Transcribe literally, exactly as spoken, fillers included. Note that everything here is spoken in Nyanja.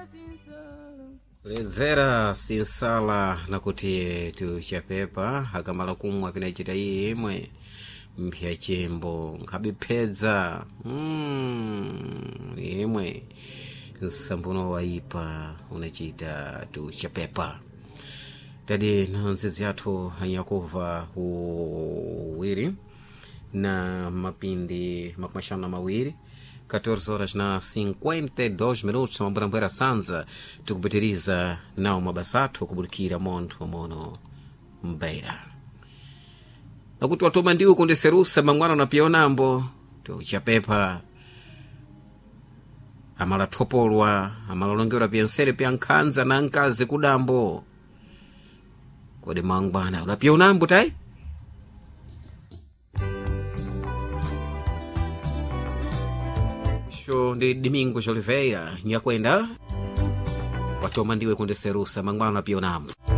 ledzera sinsala nakuti tuchapepa akamala kumwa pinachita iye imwe mpya chembo nkhabipedza mm, imwe nsambuno waipa unachita tuchapepa tadi nonzedzi athu anyakuva uwiri na mapindi makumashana mawiri catorze horas na cinquenta e dois minutos mabwera sanza tikupitiriza nawo mabasa athu kubulikira montho mono mbeira nakuti watoma ndiwo kundeserusa mang'wana na pionambo tuchapepa amala thopolwa amalolongerwa pyensere pya nkhanza na nkazi kudambo kodi mang'wana ulapya unambo tai ndi Domingos Oliveira nyakwenda watoma ndiwe kundeserusa mang'wana na pionambo